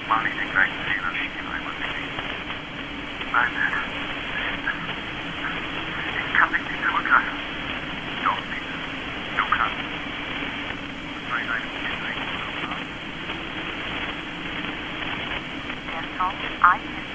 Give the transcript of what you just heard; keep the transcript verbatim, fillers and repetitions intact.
Mach nicht den gleichen Fehler wie ich ihn einmal gesehen. Nein. Ich kann dich nicht zurücklassen. Doch, Peter. Du kannst. Bei deinem Kind ein guter Plan. Der Song I